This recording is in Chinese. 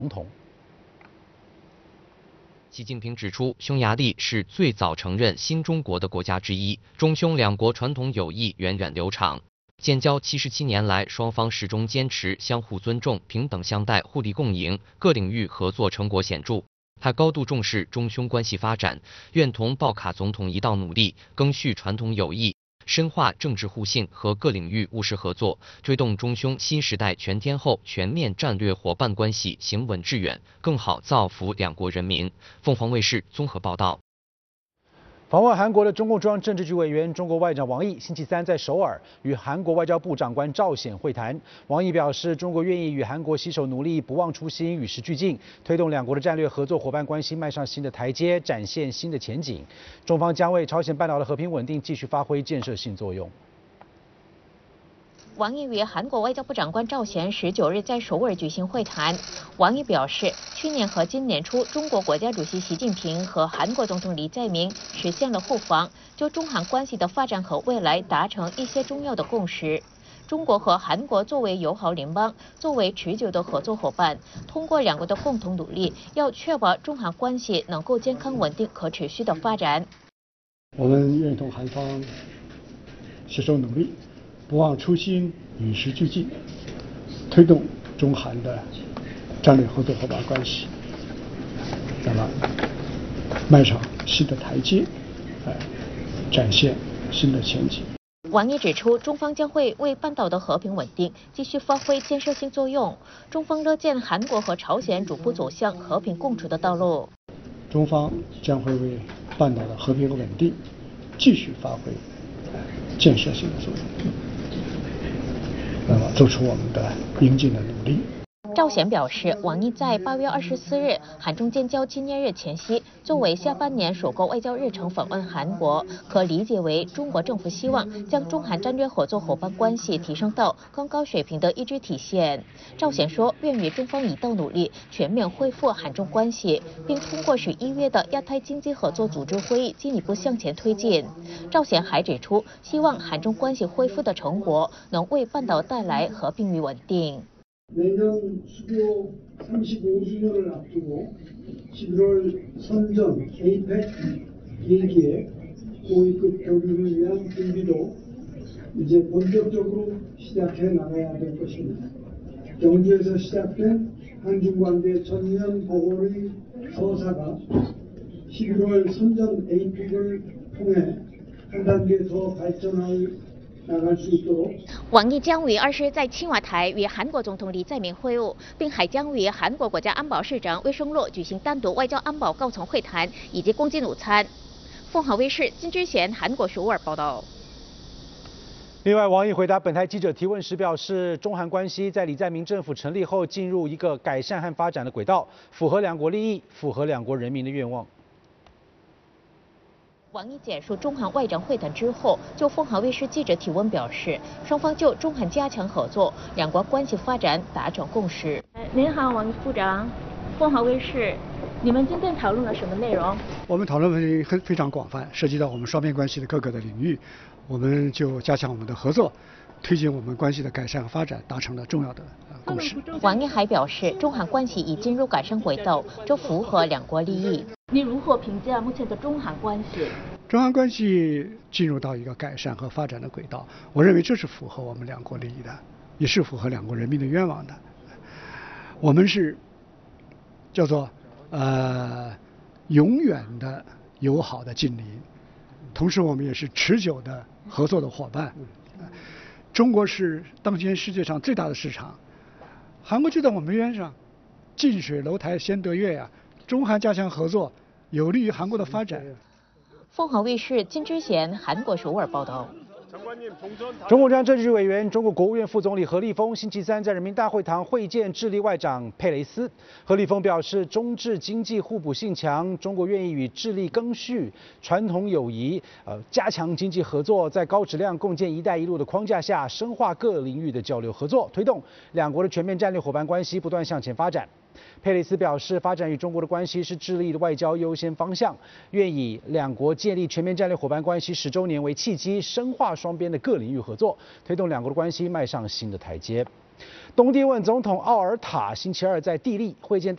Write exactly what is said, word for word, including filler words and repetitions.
总统。 习近平指出，匈牙利是最早承认新中国的国家之一，中匈两国传统友谊源远流长。建交七十七年来，双方始终坚持相互尊重、平等相待、互利共赢，各领域合作成果显著。他高度重视中匈关系发展，愿同鲍卡总统一道努力，赓续传统友谊，深化政治互信和各领域务实合作，推动中匈新时代全天候全面战略伙伴关系行稳致远，更好造福两国人民。凤凰卫视综合报道。 访问韩国的中共中央政治局委员、中国外长王毅，星期三在首尔与韩国外交部长官赵显会谈。王毅表示，中国愿意与韩国携手努力，不忘初心，与时俱进，推动两国的战略合作伙伴关系迈上新的台阶，展现新的前景。中方将为朝鲜半岛的和平稳定继续发挥建设性作用。 王毅与韩国外交部长官赵显十九日在首尔举行会谈。王毅表示，去年和今年初，中国国家主席习近平和韩国总统李在明实现了互访，就中韩关系的发展和未来达成一些重要的共识。中国和韩国作为友好邻邦，作为持久的合作伙伴，通过两国的共同努力，要确保中韩关系能够健康稳定、可持续的发展。 我们愿同韩方携手努力，不忘初心，与时俱进，推动中韩的战略合作伙伴关系，那么迈上新的台阶，呃，展现新的前景。 王毅指出，中方将会为半岛的和平稳定继续发挥建设性作用。中方乐见韩国和朝鲜逐步走向和平共处的道路。 中方将会为半岛的和平稳定继续发挥建设性的作用。那么，做出我们的应尽的努力。 赵显表示，王毅在八月二十四日韩中建交纪念日前夕，作为下半年首个外交日程访问韩国，可理解为中国政府希望将中韩战略合作伙伴关系提升到更高水平的一致体现。赵显说，愿与中方一道努力，全面恢复韩中关系，并通过十一月的亚太经济合作组织会议进一步向前推进。赵显还指出，希望韩中关系恢复的成果能为半岛带来和平与稳定。 내년 수교 삼십오 주년을 앞두고 십일월 선전 에이펙 비기의 고위급 교류를 위한 준비도 이제 본격적으로 시작해 나가야 될 것입니다. 경주에서 시작된 한중 관계 전면 복원의 서사가 십일월 선전 에이펙을 통해 한 단계 더 발전할 王毅将于二日在青瓦台与韩国总统李在明会晤，并还将与韩国国家安保市长魏胜洛举行单独外交安保高层会谈以及共进午餐。凤凰卫视金之贤韩国首尔报道。 另外，王毅回答本台记者提问时表示，中韩关系在李在明政府成立后进入一个改善和发展的轨道，符合两国利益，符合两国人民的愿望。 王毅结束中韩外长会谈之后，就凤凰卫视记者提问表示，双方就中韩加强合作、两国关系发展达成共识。 您好，王部长，凤凰卫视，你们今天讨论了什么内容？ 我们讨论问题很非常广泛，涉及到我们双边关系的各个的领域，我们就加强我们的合作，推进我们关系的改善和发展，达成了重要的共识。 王毅还表示，中韩关系已进入改善轨道，这符合两国利益。 你如何评价目前的中韩关系？ 中韩关系进入到一个改善和发展的轨道，我认为这是符合我们两国利益的，也是符合两国人民的愿望的。我们是叫做呃永远的友好的近邻，同时我们也是持久的合作的伙伴。中国是当前世界上最大的市场，韩国就在我们边上，近水楼台先得月呀。 中韩加强合作，有利于韩国的发展。 凤凰卫视金之贤韩国首尔报道。 中共中央政治局委员、中国国务院副总理何立峰星期三在人民大会堂会见智利外长佩雷斯。何立峰表示，中智经济互补性强，中国愿意与智利赓续传统友谊，呃，加强经济合作，在高质量共建“一带一路”的框架下，深化各领域的交流合作，推动两国的全面战略伙伴关系不断向前发展。 佩雷斯表示，发展与中国的关系是智利的外交优先方向，愿以两国建立全面战略伙伴关系十周年为契机，深化双边的各领域合作，推动两国的关系迈上新的台阶。东帝汶总统奥尔塔星期二在蒂利会见。